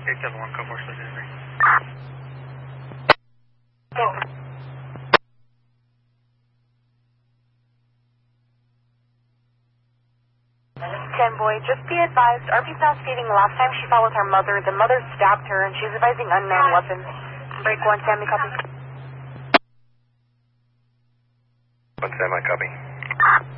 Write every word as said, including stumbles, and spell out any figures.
six seven one, code four, station three. ten boy, just be advised, Arby's now stating last time she fought with her mother, the mother stabbed her and she's advising unmanned weapons. Break one, Sammy, copy. One, Sam, I copy.